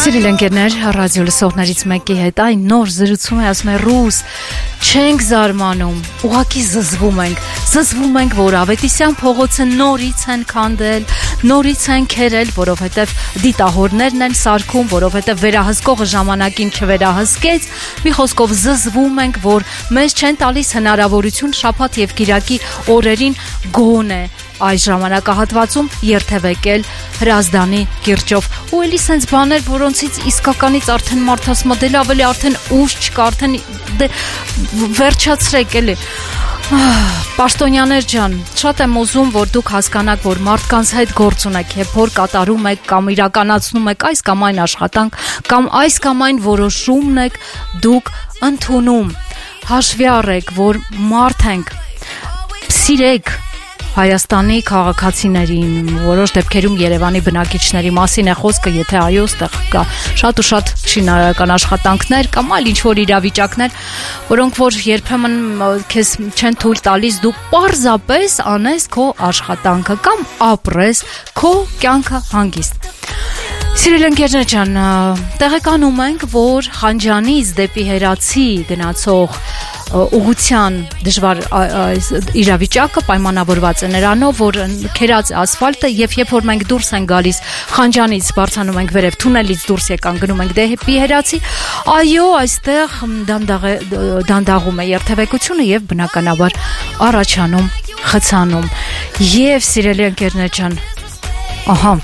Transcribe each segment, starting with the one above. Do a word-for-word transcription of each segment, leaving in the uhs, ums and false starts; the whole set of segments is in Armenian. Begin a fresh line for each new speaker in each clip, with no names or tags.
Սիրելի ընկերներ, ռադիո լսողներից մեկի հետ այն նոր զրուցում է, ասում է ռուս, չենք զարմանում, ուղղակի զզվում ենք, զզվում ենք, որ Ավետիսյան փողոցը նորից են քանդել, նորից են քերել, որովհետև դիտահորներն են սարքում, որովհետև վերահսկողը ժամանակին չվերահսկեց, մի խոսքով զզվում ենք, որ մեզ չեն տալիս հնարավորություն շաբաթ եւ կիրակի օրերին գոնե այս ժամանակահատվածում երթևեկել Հրազդանի կիրճով ու էլի սենց բաներ, որոնցից իսկականից արդեն մարդաս մոդել ավելի արդեն ուժ չկա, արդեն դե, վերջացրեք էլի Պաշտոնյաներ ջան, շատ եմ ուզում, որ դուք հասկանաք, որ մարդկանց հետ գործ ունեք, երբ որ կատարում եք կամ իրականացնում եք այս կամ այն աշխատանք, կամ այս կամ այն որոշումն եք դուք ընդունում, հաշվի առեք, որ մարդ ենք, սիրեք Հայաստանի քաղաքացիներին, որոշ դեպքերում Երևանի բնակիչների մասին է խոսքը, եթե այո, ստեղ կա շատ ու շատ շինարարական աշխատանքներ կամ այլ ինչ-որ իրավիճակներ, որոնք որ երբեմն քեզ չեն թույլ տալիս դու պարզապես անես քո աշխատանքը կամ ապրես քո կյանքը հանգիստ։ Սիրելի ընկերներ ջան, տեղեկանում ենք, որ Խանջանից դեպի Հերացի գնացող ուղղության դժվար իրավիճակը պայմանավորված է նրանով, որ քերած ասֆալտը եւ երբ որ մենք դուրս ենք գալիս Խանջանից բարձրանում ենք վերև թունելից դուրս եկան գնում ենք դեպի Հերացի, այո, այստեղ դանդաղում է երթևեկությունը եւ բնականաբար առաջանում խցանում։ Եվ սիրելի ընկերներ ջան, ահա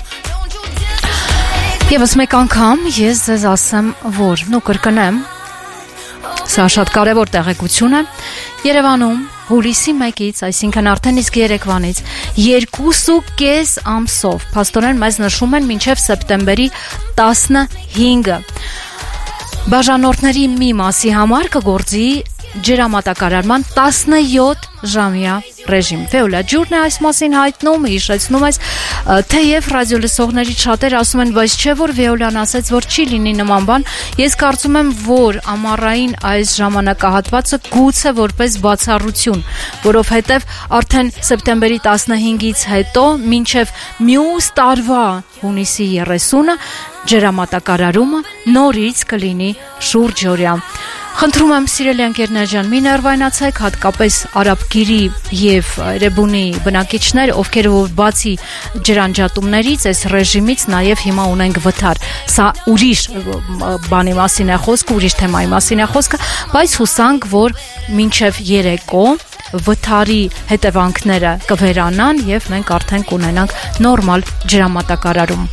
Եվս մեկ անգամ ես ձեզ ասեմ, որ նու կրկնեմ, սա շատ կարևոր տեղեկություն է, Երևանում հուլիսի մեկից, այսինքն արդեն իսկ երեկվանից, երկուսու կես ամսով, փաստորեն մեզ նշում են մինչև սեպտեմբերի տասնհինգը, բաժանորդների մի մասի համար կգործի ջրամատակարարման տասնյոթ ժամյա ռեժիմ։ Վեոլա ջուրն է այս մասին հայտնում, հիշեցնում ես, թեև ռադիոլսողների շատեր ասում են, բայց չէ որ Վեոլան ասեց, որ չի լինի նման բան, ես կարծում եմ, որ ամառային այս ժամանակահատվածը գուցե որպես բացառություն, որովհետև արդեն սեպտեմբերի տասնհինգից հետո մինչև մյուս տարվա հունիսի երեսունը ջրամատակարարումը նորից կլինի շուրջօրյա։ Խնդրում եմ սիրելի ընկերներ ջան, մի ներվայնացեք հատկապես Արաբգիրի եւ Էրեբունի բնակիչներ, ովքեր որ բացի ջրանջատումներից, այս ռեժիմից նաեւ հիմա ունենք վթար։ Սա ուրիշ բանի մասին է խոսքը, ուրիշ թեմայի մասին է խոսքը, բայց հուսանք, որ մինչեւ երեկո վթարի հետևանքները կվերանան եւ մենք արդեն կունենանք նորմալ ջրամատակարարում։